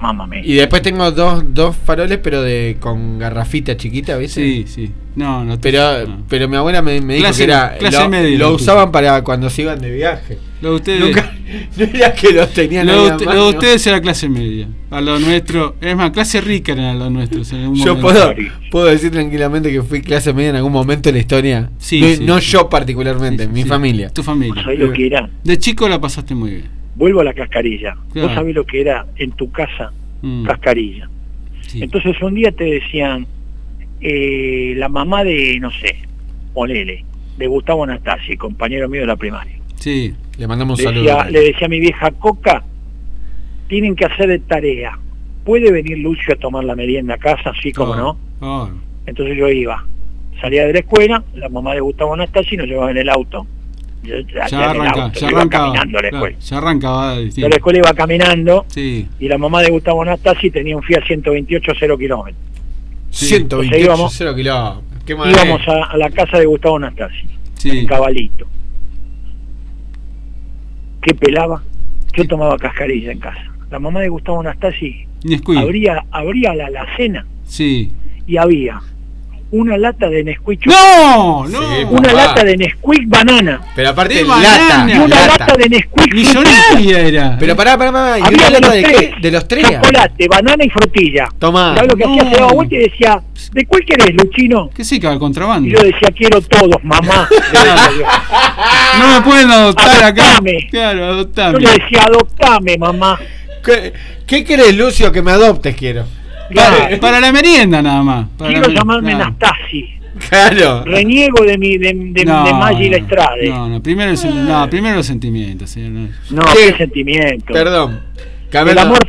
mamá mía. Y después tengo dos faroles, pero con garrafita chiquita, ¿viste? Sí. No. Pero mi abuela me dijo Clase- que era clase media, lo lo usaban para cuando se iban de viaje. Lo de ustedes, Nunca, no era que los tenían lo ahí de a usted- mano. lo de ustedes era clase media. A lo nuestro, es más, clase rica era lo nuestro. En algún Yo momento. puedo decir tranquilamente que fui clase media en algún momento de la historia. Sí, no sí. yo particularmente, mi familia. Tu familia. ¿Sabés lo que era? De chico la pasaste muy bien. Vuelvo a la cascarilla. Claro. Vos sabés lo que era en tu casa, cascarilla. Sí. Entonces un día te decían, la mamá de, no sé, ponele, de Gustavo Anastasi, compañero mío de la primaria. Sí. Le mandamos un saludo. Le decía a mi vieja, Coca, tienen que hacer de tarea. ¿Puede venir Lucio a tomar la merienda a casa? Sí, como no. Claro. Entonces yo iba, salía de la escuela, la mamá de Gustavo Anastasi nos llevaba en el auto. Yo iba caminando a la escuela. Ya arrancaba Yo distinto. a la escuela iba caminando, Sí. y la mamá de Gustavo Anastasi tenía un Fiat 128 0 kilómetros. 128, íbamos- 0 kilómetros. Qué madre. Íbamos a la casa de Gustavo Anastasi, Sí. en Cabalito. ¿Qué pelaba? Yo tomaba cascarilla en casa. La mamá de Gustavo Anastasi Nesquik. abría la alacena Sí. y había una lata de Nesquik, ¡No! Sí, una papá. lata de Nesquik banana, Pero aparte, De lata. banana. y una lata. lata de Nesquik Millonaria era. Pero pará. ¿Y había una de lata los de tres, qué? ¿De los tres? chocolate, banana y frutilla. Tomá. ¿Sabes lo que hacía? No. Se daba vuelta y decía, ¿de cuál querés, Luchino? ¿Qué sí, el contrabando? Y yo decía, quiero todos, mamá. No me pueden adoptar acá. Adoptame. Claro, Yo adoptame. le decía, adoptame, mamá. ¿Qué querés, Lucio? Que me adoptes, quiero. Para la merienda nada más. Para Quiero la llamarme claro. Nastasi. Claro. Reniego de Maggi Lestrade. No, primero los sentimientos, señor. No. No, ¿Qué? qué sentimiento. Perdón. El amor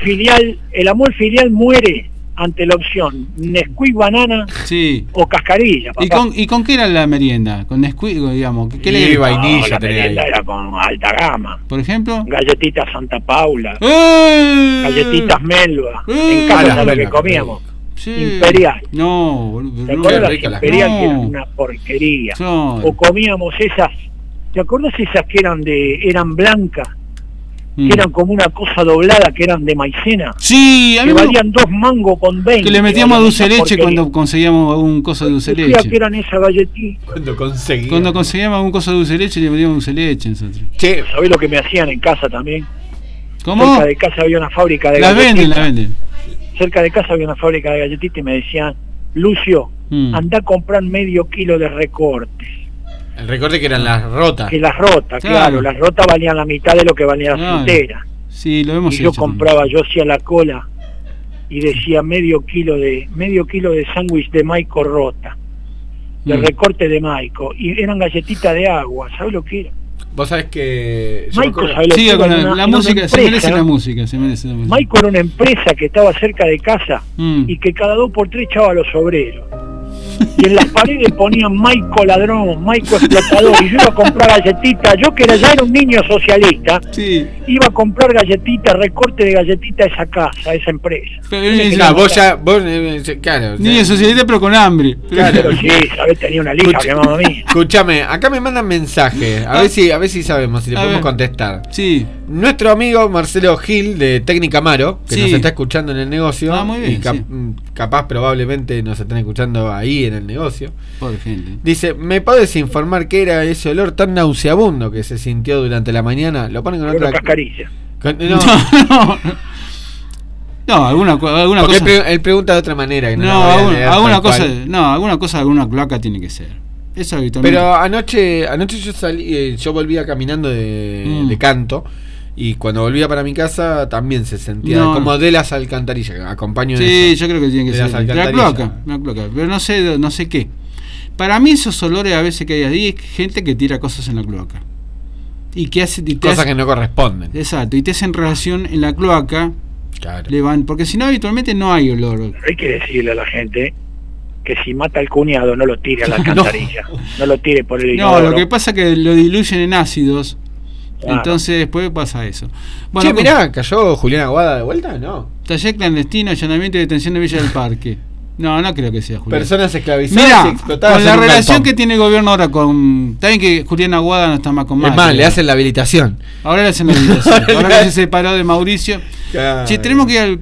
filial muere ante la opción Nesquik banana Sí. o cascarilla, papá. ¿Y con qué era la merienda? ¿Con Nesquik, digamos? ¿Qué le vainilla la tenía merienda ahí. era con alta gama. Por ejemplo? Galletitas Santa Paula, ¡Eh! galletitas Melba. ¡Eh! En casa las era lo que Melba, comíamos. Sí. Imperial. No, boludo. ¿Te no. acuerdas? rica la- Imperial, que era No. una porquería. Son. O comíamos esas, ¿te acuerdas esas que eran blancas? Mm. Que eran como una cosa doblada, que eran de maicena, Sí, a que mí me- valían 2 mangos con 20. que le metíamos valían dulce esa leche porquería. cuando conseguíamos un coso de dulce Decía leche. que eran esas galletitas. Cuando conseguí. Cuando conseguíamos un coso de dulce leche le metíamos dulce leche nosotros. Che, ¿Sabés lo que me hacían en casa también? ¿Cómo? Cerca de casa había una fábrica de Las galletitas. venden. Cerca de casa había una fábrica de galletitas y me decían, Lucio, anda a comprar medio kilo de recortes. el recorte que eran las rotas. Que las rotas, claro, las rotas valían la mitad de lo que valía la Claro. frutera. Sí, lo hemos Y yo hecho compraba, yo hacía la cola y decía medio kilo de sándwich de Maico rota, de también. recorte de Maico, y eran galletitas de agua. ¿Sabes lo que era? Vos sabés que. yo me Maico, acuerdo- ¿sabés lo que Siga era? con Era la una música, se empresa, merece ¿no? la música, se merece la música. Maico era una empresa que estaba cerca de casa Mm. y que cada 2 por 3 echaba a los obreros. Y en las paredes ponían Maico ladrón, Maico explotador, y yo iba a comprar galletitas. Yo que ya era un niño socialista, Sí. iba a comprar galletitas, recorte de galletitas a esa casa, a esa empresa. Claro, claro. Niño socialista pero con hambre. Claro. Pero sí, ¿sabes? Tenía una lija que mamá mía. Escúchame, acá me mandan mensajes. A ver si sabemos, si le A podemos ver. contestar. Sí. Nuestro amigo Marcelo Gil de Técnica Amaro, que Sí. nos está escuchando en el negocio. Ah, muy bien, y sí. capaz probablemente nos están escuchando ahí en el negocio. Pobre gente. Dice, ¿me podés informar qué era ese olor tan nauseabundo que se sintió durante la mañana? Lo ponen con Con otra... cascarilla. No, No, alguna porque cosa. él pregunta de otra manera. Que no, No, la voy a leer alguna tal cosa, cual. alguna cloaca tiene que ser. Eso habitualmente. Pero anoche yo salí, yo volvía caminando de canto. Y cuando volvía para mi casa también se sentía No. como de las alcantarillas. Acompaño de Sí, eso. yo creo que tiene que De ser las de la alcantarillas. cloaca, pero no sé qué. Para mí esos olores a veces que hay ahí es gente que tira cosas en la cloaca. Y que hace Cosas que no corresponden. Exacto, y te hacen relación en la cloaca, Claro. le van, porque si no habitualmente no hay olor. Hay que decirle a la gente que si mata al cuñado no lo tire a la alcantarilla. No lo tire por el No, inodoro. lo que pasa es que lo diluyen en ácidos. Claro. Entonces después pasa eso. Che, mirá, ¿cayó Julián Aguada de vuelta? No. Taller clandestino, allanamiento y detención de Villa del Parque. No creo que sea Julián. Personas esclavizadas y Mira, explotadas. con la en un relación galpón. que tiene el gobierno ahora con... Está bien que Julián Aguada no está más con Es Macri, más, le ¿no? hacen la habilitación. Ahora le hacen la invitación. Ahora que se separó de Mauricio. Claro. Che, tenemos que ir al